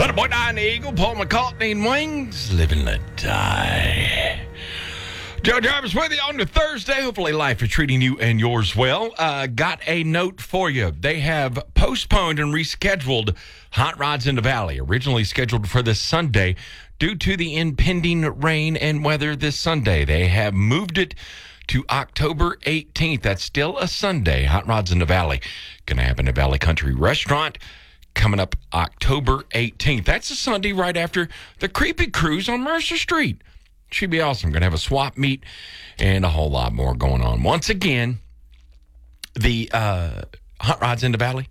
100.9 Eagle, Paul McCartney and Wings, Live and Let Die. Joe Jarvis with you on the Thursday. Hopefully life is treating you and yours well. Got a note for you. They have postponed and rescheduled Hot Rods in the Valley, originally scheduled for this Sunday. Due to the impending rain and weather this Sunday, they have moved it to October 18th. That's still a Sunday. Hot Rods in the Valley. Going to happen at Valley Country Restaurant coming up October 18th. That's a Sunday right after the Creepy Cruise on Mercer Street. Should be awesome. Going to have a swap meet and a whole lot more going on. Once again, the Hot Rods in the Valley,